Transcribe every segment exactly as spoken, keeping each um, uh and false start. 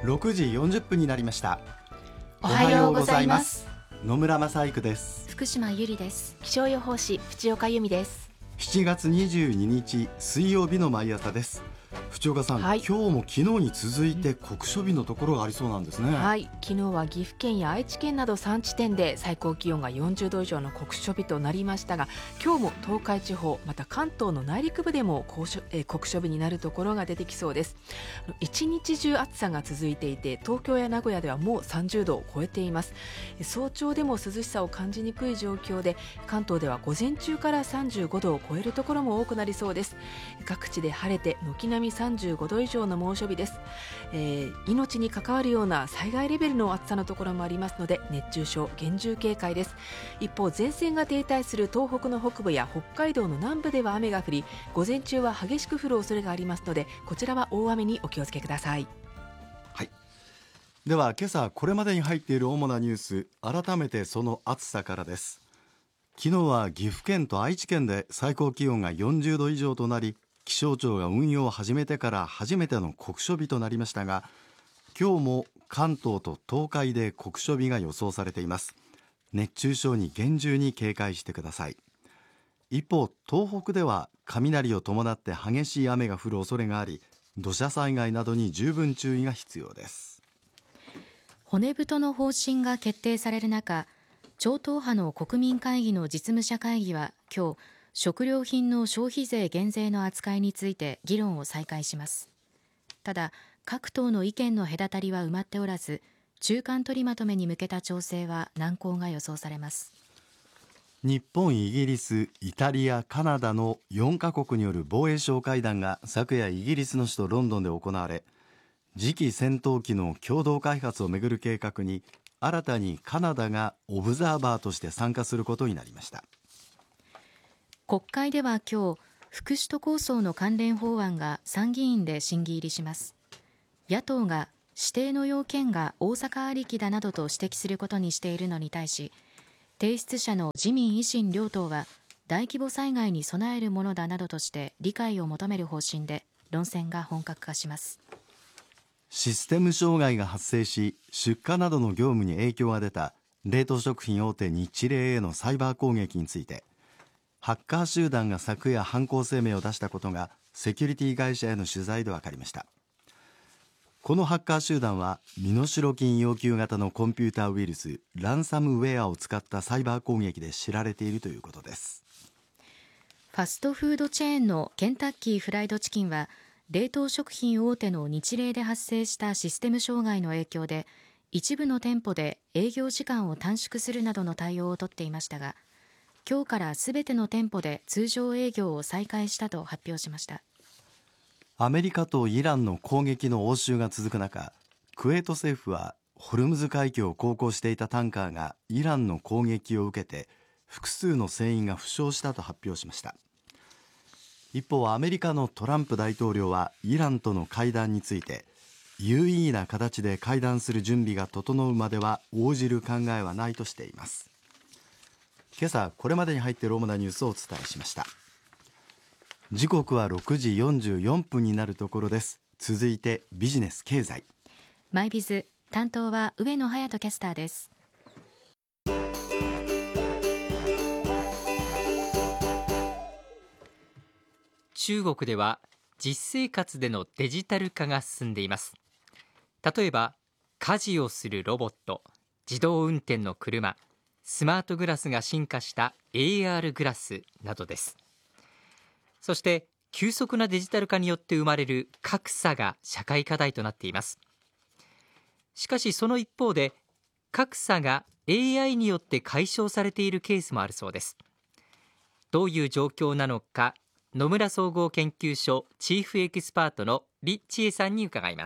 ろくじよんじゅっぷんになりました。 おはようございます。 野村正育です。 福島ゆりです。 気象予報士淵岡由美です。 しちがつにじゅうににち水曜日の毎朝です。淵岡さん、はい、今日も昨日に続いて酷暑日のところがありそうなんですね。 はい、昨日は岐阜県や愛知県などさんちてんで最高気温がよんじゅうど以上の酷暑日となりましたが、今日も東海地方また関東の内陸部でも酷暑、えー、酷暑日になるところが出てきそうです。一日中暑さが続いていて、東京や名古屋ではもうさんじゅうどを超えています。早朝でも涼しさを感じにくい状況で、関東では午前中からさんじゅうごどを超えるところも多くなりそうです。各地で晴れて軒並みさんじゅうごど以上の猛暑日です。えー、命に関わるような災害レベルの暑さのところもありますので、熱中症厳重警戒です。一方、前線が停滞する東北の北部や北海道の南部では雨が降り、午前中は激しく降る恐れがありますので、こちらは大雨にお気をつけください。 はい、では今朝これまでに入っている主なニュース、改めてその暑さからです。昨日は岐阜県と愛知県で最高気温がよんじゅうど以上となり、気象庁が運用を始めてから初めての酷暑日となりましたが、今日も関東と東海で酷暑日が予想されています。熱中症に厳重に警戒してください。一方、東北では雷を伴って激しい雨が降る恐れがあり、土砂災害などに十分注意が必要です。 骨太の方針が決定される中、超党派の国民会議の実務者会議は今日、食料品の消費税減税の扱いについて議論を再開します。ただ、各党の意見の隔たりは埋まっておらず、中間取りまとめに向けた調整は難航が予想されます。 日本、イギリス、イタリア、カナダのよんカ国による防衛相会談が昨夜イギリスの首都ロンドンで行われ、次期戦闘機の共同開発をめぐる計画に新たにカナダがオブザーバーとして参加することになりました。 国会では今日、副首都構想の関連法案が参議院で審議入りします。野党が指定の要件が大阪ありきだなどと指摘することにしているのに対し、提出者の自民維新両党は大規模災害に備えるものだなどとして理解を求める方針で、論戦が本格化します。 システム障害が発生し、出荷などの業務に影響が出た冷凍食品大手ニチレイへのサイバー攻撃について、ハッカー集団が昨夜犯行声明を出したことがセキュリティ会社への取材で分かりました。このハッカー集団は身代金要求型のコンピューターウイルスランサムウェアを使ったサイバー攻撃で知られているということです。 ファストフードチェーンのケンタッキーフライドチキンは、冷凍食品大手のニチレイで発生したシステム障害の影響で、一部の店舗で営業時間を短縮するなどの対応を取っていましたが、今日からすべての店舗で通常営業を再開したと発表しました。 アメリカとイランの攻撃の応酬が続く中、クウェート政府はホルムズ海峡を航行していたタンカーがイランの攻撃を受けて複数の船員が負傷したと発表しました。一方、アメリカのトランプ大統領はイランとの会談について、有意義な形で会談する準備が整うまでは応じる考えはないとしています。今朝これまでに入っている主なニュースをお伝えしました。時刻はろくじよんじゅうよんぷんになるところです。続いてビジネス経済マイビズ、担当は上野隼人キャスターです。 中国では実生活でのデジタル化が進んでいます。例えば家事をするロボット、自動運転の車、スマートグラスが進化した エーアール グラスなどです。そして急速なデジタル化によって生まれる格差が社会課題となっています。しかしその一方で、格差が エーアイ によって解消されているケースもあるそうです。どういう状況なのか、野村総合研究所チーフエキスパートの李千恵さんに伺います。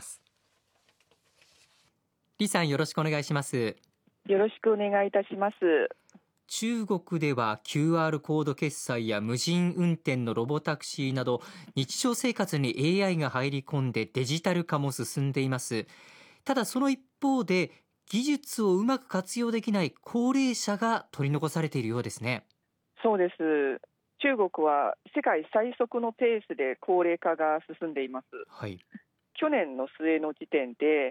李さん、よろしくお願いします。 よろしくお願いいたします。 中国では キューアール コード決済や無人運転のロボタクシーなど、日常生活に エーアイ が入り込んでデジタル化も進んでいます。ただその一方で、技術をうまく活用できない高齢者が取り残されているようですね。 そうです。中国は世界最速のペースで高齢化が進んでいます。 はい、 去年の末の時点で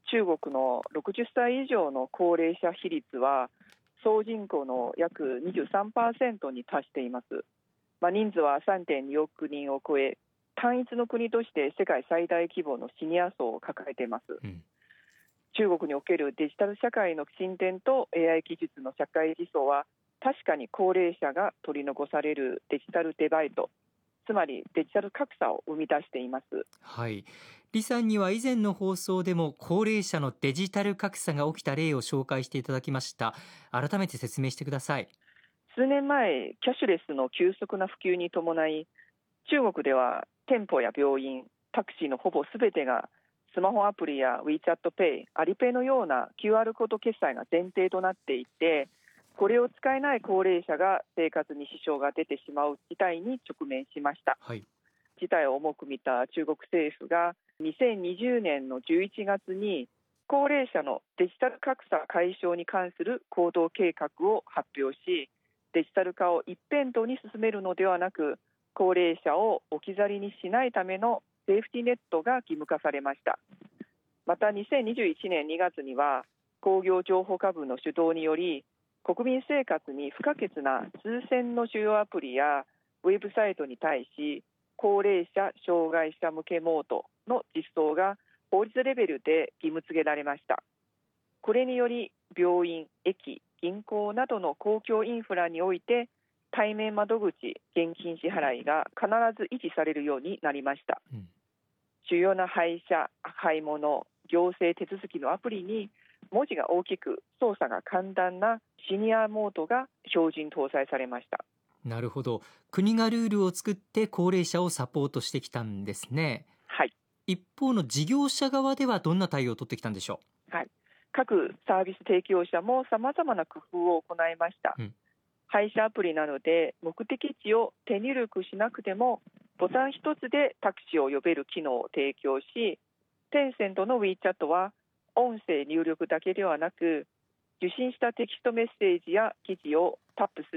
中国のろくじゅっさい以上の高齢者比率は総人口の約 にじゅうさんパーセント に達しています。まあ、人数は さんてんにおくにんを超え、単一の国として世界最大規模のシニア層を抱えています、うん、中国におけるデジタル社会の進展と エーアイ 技術の社会実装は確かに高齢者が取り残されるデジタルデバイド、つまりデジタル格差を生み出しています。 はい、李さんには以前の放送でも高齢者のデジタル格差が起きた例を紹介していただきました。改めて説明してください。 数年前、キャッシュレスの急速な普及に伴い、中国では店舗や病院、タクシーのほぼすべてがスマホアプリや WeChat Pay、アリペイのような キューアール コード決済が前提となっていて、これを使えない高齢者が生活に支障が出てしまう事態に直面しました、はい、事態を重く見た中国政府がにせんにじゅうねんのじゅういちがつに高齢者のデジタル格差解消に関する行動計画を発表し、デジタル化を一辺倒に進めるのではなく、高齢者を置き去りにしないためのセーフティネットが義務化されました。またにせんにじゅういちねんにがつには工業情報化部の主導により、国民生活に不可欠な通信の主要アプリやウェブサイトに対し、高齢者・障害者向けモードの実装が法律レベルで義務付けられました。これにより病院、駅、銀行などの公共インフラにおいて対面窓口、現金支払いが必ず維持されるようになりました、うん、主要な配車、買い物、行政手続きのアプリに文字が大きく操作が簡単なシニアモードが標準搭載されました。 なるほど。国がルールを作って高齢者をサポートしてきたんですね。 はい。 一方の事業者側ではどんな対応を取ってきたんでしょう。はい。各サービス提供者もさまざまな工夫を行いました、うん、配車アプリなどで目的地を手入力しなくてもボタン一つでタクシーを呼べる機能を提供し、テンセントの WeChat は音声入力だけではなく、受信したテキストメッセージや記事をタップす